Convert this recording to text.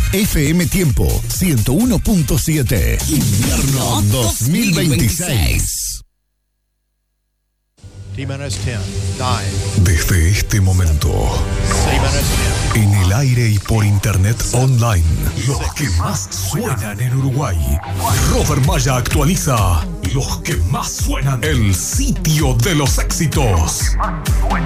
FM Tiempo 101.7. Invierno 2026. Desde este momento, en el aire y por internet online, los que más suenan en Uruguay. Robert Maya actualiza los que más suenan. El sitio de los éxitos.